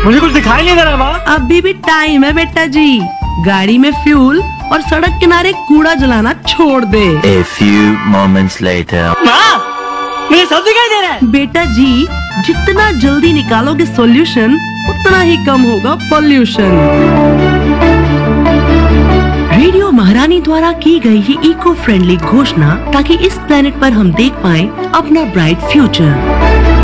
मुझे कुछ दिखाई नहीं दे रहा माँ। अभी भी टाइम है बेटा जी। गाड़ी में फ्यूल और सड़क किनारे कूड़ा जलाना छोड़ दे। A few moments later. माँ, मुझे सब दिखाई दे रहा है। बेटा जी, जितना जल्दी निकालोगे सॉल्यूशन उतना ही कम होगा पॉल्यूशन। रेडियो महारानी द्वारा की गई ही इको फ्रेंडली घोषणा, ताकि इस प्लेनेट पर हम देख पाएं अपना ब्राइट फ्यूचर।